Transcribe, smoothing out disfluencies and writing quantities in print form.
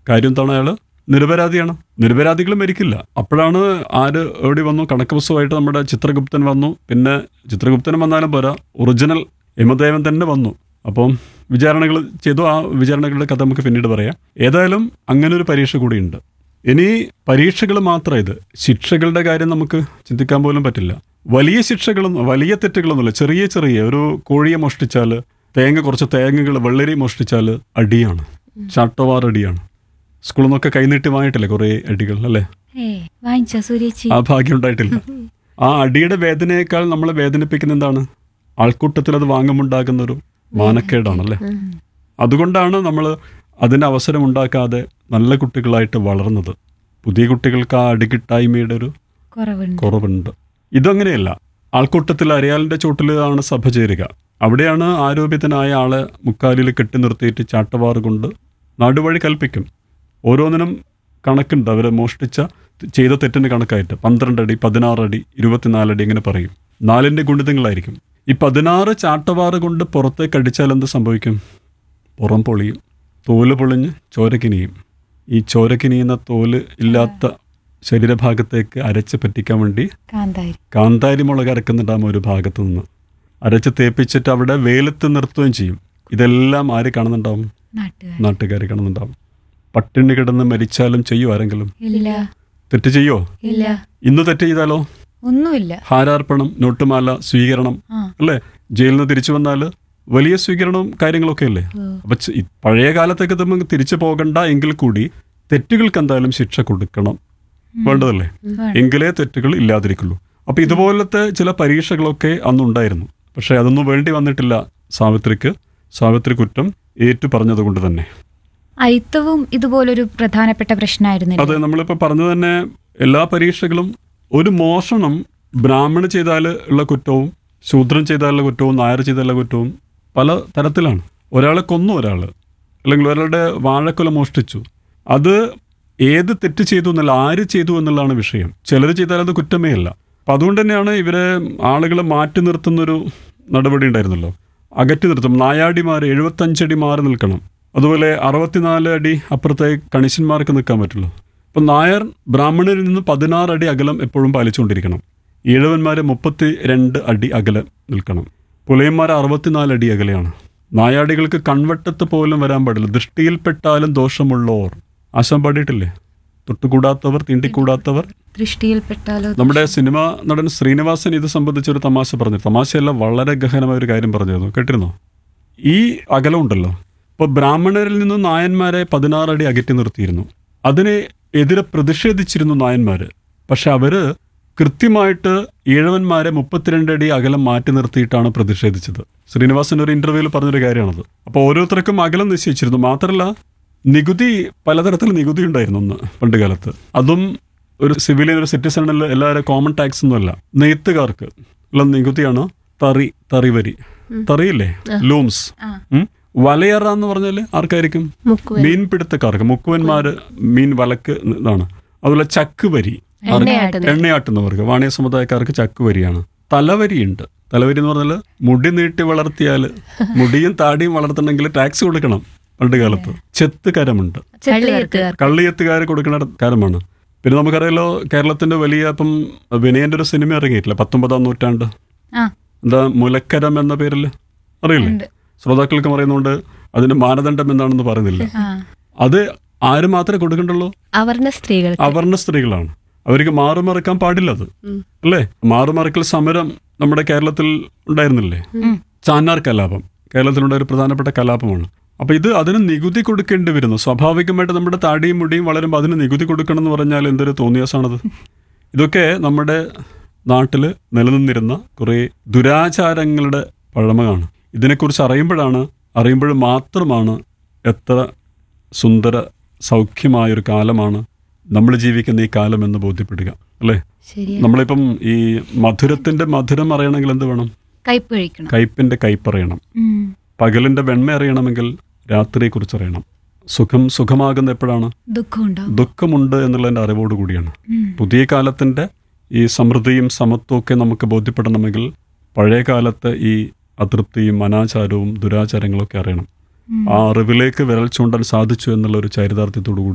കാര്യം എന്താണ്? അയാൾ നിരപരാധിയാണ്. നിരപരാധികൾ മരിക്കില്ല. അപ്പോഴാണ് ആര് എവിടെ വന്നു? കണക്ക് പുസ്തകമായിട്ട് നമ്മുടെ ചിത്രഗുപ്തൻ വന്നു. പിന്നെ ചിത്രഗുപ്തൻ വന്നാലും പോരാ, ഒറിജിനൽ യമദേവൻ തന്നെ വന്നു. അപ്പം വിചാരണകൾ ചെയ്തു. ആ വിചാരണകളുടെ കഥ നമുക്ക് പിന്നീട് പറയാം. ഏതായാലും അങ്ങനെ ഒരു പരീക്ഷ കൂടിയുണ്ട്. ഇനി പരീക്ഷകൾ മാത്രം ഇത്, ശിക്ഷകളുടെ കാര്യം നമുക്ക് ചിന്തിക്കാൻ പോലും പറ്റില്ല. വലിയ ശിക്ഷകളൊന്നും, വലിയ തെറ്റുകളൊന്നുമില്ല. ചെറിയ ചെറിയ ഒരു കോഴിയെ മോഷ്ടിച്ചാൽ, കുറച്ച് തേങ്ങകൾ, വെള്ളരി മോഷ്ടിച്ചാൽ അടിയാണ്, ചാട്ടവാർ അടിയാണ്. സ്കൂളിൽ നിന്നൊക്കെ കൈനീട്ടി വാങ്ങിയിട്ടില്ലേ കുറേ അടികൾ, അല്ലേ? ആ ഭാഗ്യം ഉണ്ടായിട്ടില്ല. ആ അടിയുടെ വേദനയേക്കാൾ നമ്മളെ വേദനിപ്പിക്കുന്ന എന്താണ്? ആൾക്കൂട്ടത്തിൽ അത് വാങ്ങുമുണ്ടാകുന്നൊരു മാനക്കേടാണല്ലേ. അതുകൊണ്ടാണ് നമ്മൾ അതിന് അവസരം ഉണ്ടാക്കാതെ നല്ല കുട്ടികളായിട്ട് വളർന്നത്. പുതിയ കുട്ടികൾക്ക് ആ അടികിട്ടായ്മയുടെ ഒരു കുറവുണ്ട്. ഇതങ്ങനെയല്ല. ആൾക്കൂട്ടത്തിൽ അരയാലിൻ്റെ ചോട്ടിലാണ് സഭ ചേരുക. അവിടെയാണ് ആരോപിതനായ ആളെ മുക്കാലിൽ കെട്ടി നിർത്തിയിട്ട് ചാട്ടവാറ് കൊണ്ട് നാടുവഴി കൽപ്പിക്കും. ഓരോന്നിനും കണക്കുണ്ട്. അവർ ചെയ്ത തെറ്റിന് കണക്കായിട്ട് 12 അടി, 16 അടി, 24 അടി ഇങ്ങനെ പറയും. 4ന്റെ ഗുണിതങ്ങളായിരിക്കും. ഈ 16 ചാട്ടവാറ് കൊണ്ട് പുറത്തേക്ക് അടിച്ചാൽ എന്ത് സംഭവിക്കും? പുറം പൊളിയും, തോല് പൊളിഞ്ഞ് ചോരക്കിനിയും. ഈ ചോരക്കിനിയുന്ന തോല് ഇല്ലാത്ത ശരീരഭാഗത്തേക്ക് അരച്ച് പറ്റിക്കാൻ വേണ്ടി കാന്താരി മുളക് അരക്കുന്നുണ്ടാകും. ഒരു ഭാഗത്തു നിന്ന് അരച്ച് തേപ്പിച്ചിട്ട് അവിടെ വെയിലത്ത് നിർത്തുകയും ചെയ്യും. ഇതെല്ലാം ആര് കാണുന്നുണ്ടാവും? നാട്ടുകാർ കാണുന്നുണ്ടാവും. പട്ടിണി കിടന്ന് മരിച്ചാലും ചെയ്യോ ആരെങ്കിലും? തെറ്റ് ചെയ്യോ? ഇന്ന് തെറ്റ് ചെയ്താലോ? ഒന്നുമില്ല. ഹാരാർപ്പണം, നോട്ടുമാല, സ്വീകരണം, അല്ലേ? ജയിലിൽ നിന്ന് തിരിച്ചു വന്നാൽ വലിയ സ്വീകരണവും കാര്യങ്ങളൊക്കെ അല്ലേ? അപ്പൊ പഴയ കാലത്തൊക്കെ നമുക്ക് തിരിച്ചു പോകണ്ട എങ്കിൽ കൂടി തെറ്റുകൾക്ക് എന്തായാലും ശിക്ഷ കൊടുക്കണം, വേണ്ടതല്ലേ? എങ്കിലേ തെറ്റുകൾ ഇല്ലാതിരിക്കുള്ളൂ. അപ്പൊ ഇതുപോലത്തെ ചില പരീക്ഷകളൊക്കെ അന്നുണ്ടായിരുന്നു. പക്ഷെ അതൊന്നും വേണ്ടി വന്നിട്ടില്ല സാവിത്രിക്ക്. സാവിത്രി കുറ്റം ഏറ്റു പറഞ്ഞതുകൊണ്ട് തന്നെ. അയിത്തവും ഇതുപോലൊരു പ്രധാനപ്പെട്ട പ്രശ്നമായിരുന്നു. അതെ, നമ്മളിപ്പോൾ പറഞ്ഞു തന്നെ, എല്ലാ പരീക്ഷകളും ഒരു മോഷണം ബ്രാഹ്മണ ചെയ്താൽ ഉള്ള കുറ്റവും ശൂദ്രൻ ചെയ്താലുള്ള കുറ്റവും നായർ ചെയ്താലുള്ള കുറ്റവും പല തരത്തിലാണ്. ഒരാളെ കൊന്നു, അല്ലെങ്കിൽ ഒരാളുടെ വാഴക്കൊല മോഷ്ടിച്ചു. അത് ഏത് തെറ്റ് ചെയ്തു എന്നല്ല, ആര് ചെയ്തു എന്നുള്ളതാണ് വിഷയം. ചിലർ ചെയ്താൽ അത് കുറ്റമേ അല്ല. അപ്പം അതുകൊണ്ട് തന്നെയാണ് ഇവരെ ആളുകളെ മാറ്റി നിർത്തുന്നൊരു നടപടി ഉണ്ടായിരുന്നല്ലോ. അകറ്റി നിർത്തും. നായാടിമാർ 75 അടി മാറി നിൽക്കണം. അതുപോലെ 64 അടി അപ്പുറത്തേക്ക് കണിശന്മാർക്ക് നിൽക്കാൻ പറ്റുള്ളൂ. അപ്പം നായർ ബ്രാഹ്മണരിൽ നിന്ന് 16 അടി അകലം എപ്പോഴും പാലിച്ചുകൊണ്ടിരിക്കണം. ഈഴവന്മാർ 32 അടി അകലം നിൽക്കണം. പുലയന്മാർ 64 അടി അകലെയാണ്. നായാടികൾക്ക് കൺവട്ടത്ത് പോലും വരാൻ പാടില്ല. ദൃഷ്ടിയിൽപ്പെട്ടാലും ദോഷമുള്ളവർ. ആശാൻ പാടിയിട്ടില്ലേ? തൊട്ടുകൂടാത്തവർ, തീണ്ടിക്കൂടാത്തവർ, ദൃഷ്ടിയിൽപ്പെട്ടാലോ. നമ്മുടെ സിനിമ നടൻ ശ്രീനിവാസൻ ഇത് സംബന്ധിച്ചൊരു തമാശ പറഞ്ഞു. തമാശയല്ല, വളരെ ഗഹനമായ ഒരു കാര്യം പറഞ്ഞിരുന്നു. കേട്ടിരുന്നോ? ഈ അകലം ഉണ്ടല്ലോ, ഇപ്പോൾ ബ്രാഹ്മണരിൽ നിന്നും നായന്മാരെ 16 അടി അകറ്റി നിർത്തിയിരുന്നു. അതിനെ എതിരെ പ്രതിഷേധിച്ചിരുന്നു നായന്മാർ. പക്ഷെ അവർ കൃത്യമായിട്ട് ഈഴവന്മാരെ 32 അടി അകലം മാറ്റി നിർത്തിയിട്ടാണ് പ്രതിഷേധിച്ചത്. ശ്രീനിവാസൻ ഒരു ഇന്റർവ്യൂവിൽ പറഞ്ഞൊരു കാര്യമാണത്. അപ്പോൾ ഓരോരുത്തർക്കും അകലം നിശ്ചയിച്ചിരുന്നു. മാത്രമല്ല, നികുതി, പലതരത്തിൽ നികുതി ഉണ്ടായിരുന്നു അന്ന് പണ്ട് കാലത്ത്. അതും ഒരു സിവിലിയൻ, ഒരു സിറ്റിസണിൽ എല്ലാവരും കോമൺ ടാക്സ് ഒന്നുമല്ല. നെയ്ത്തുകാർക്ക് ഉള്ള നികുതിയാണ് തറിവരി. തറിയില്ലേ? ലൂംസ്. വലയറ എന്ന് പറഞ്ഞാൽ ആർക്കായിരിക്കും? മീൻപിടുത്തക്കാർക്ക്, മുക്കുവന്മാര്, മീൻ വലക്ക് ഇതാണ്. അതുപോലെ ചക്ക് വരി, എണ്ണയാട്ടുന്നവർക്ക്, വാണിയ സമുദായക്കാർക്ക് ചക്ക് വരിയാണ്. തലവരിയുണ്ട്. തലവരി എന്ന് പറഞ്ഞാൽ മുടി നീട്ടി വളർത്തിയാൽ, മുടിയും താടിയും വളർത്തണമെങ്കിൽ ടാക്സ് കൊടുക്കണം പണ്ട് കാലത്ത്. ചെത്ത് കരമുണ്ട്. കള്ളിയെത്തുകാർ കൊടുക്കുന്ന കരമാണ്. പിന്നെ നമുക്കറിയാലോ, കേരളത്തിന്റെ വലിയ, ഇപ്പം വിനയന്റെ ഒരു സിനിമ ഇറങ്ങിയിട്ടില്ല 19-ാം നൂറ്റാണ്ട്, എന്താ മുലക്കരം എന്ന പേരിൽ, അറിയില്ലേ? ശ്രോതാക്കൾക്ക് പറയുന്നുണ്ട് അതിന് മാനദണ്ഡം എന്താണെന്ന് പറയുന്നില്ല. അത് ആര് മാത്രമേ കൊടുക്കണ്ടുള്ളൂ? അവർണ സ്ത്രീകളാണ്. അവർക്ക് മാറുമറക്കാൻ പാടില്ല അത്, അല്ലേ? മാറുമറക്കൽ സമരം നമ്മുടെ കേരളത്തിൽ ഉണ്ടായിരുന്നില്ലേ? ചാന്നാർ കലാപം കേരളത്തിലുണ്ടായ ഒരു പ്രധാനപ്പെട്ട കലാപമാണ്. അപ്പൊ അതിന് നികുതി കൊടുക്കേണ്ടി വരുന്നു. സ്വാഭാവികമായിട്ട് നമ്മുടെ താടിയും മുടിയും വളരുമ്പോൾ അതിന് നികുതി കൊടുക്കണം എന്ന് പറഞ്ഞാൽ എന്തൊരു തോന്നിയാസാണത്. ഇതൊക്കെ നമ്മുടെ നാട്ടിൽ നിലനിന്നിരുന്ന കുറേ ദുരാചാരങ്ങളുടെ പഴമയാണ്. ഇതിനെക്കുറിച്ച് അറിയുമ്പോൾ മാത്രമാണ് എത്ര സുന്ദര സൗഖ്യമായൊരു കാലമാണ് നമ്മൾ ജീവിക്കുന്ന ഈ കാലം എന്ന് ബോധ്യപ്പെടുക, അല്ലേ? നമ്മളിപ്പം ഈ മധുരത്തിന്റെ മധുരം അറിയണമെങ്കിൽ എന്ത് വേണം? കയ്പിന്റെ കയ്പറിയണം. പകലിന്റെ വെണ്മ അറിയണമെങ്കിൽ രാത്രിയെക്കുറിച്ച് അറിയണം. സുഖമാകുന്ന എപ്പോഴാണ്? ദുഃഖമുണ്ട് എന്നുള്ളതിന്റെ അറിവോട് കൂടിയാണ്. പുതിയ കാലത്തിന്റെ ഈ സമൃദ്ധിയും സമത്വവും ഒക്കെ നമുക്ക് ബോധ്യപ്പെടണമെങ്കിൽ പഴയ കാലത്തെ ഈ അതൃപ്തിയും അനാചാരവും ദുരാചാരങ്ങളൊക്കെ അറിയണം. ആ അറിവിലേക്ക് വിരൽ ചൂണ്ടാൻ സാധിച്ചു എന്നുള്ള ഒരു ചരിതാർത്ഥ്യത്തോടു കൂടി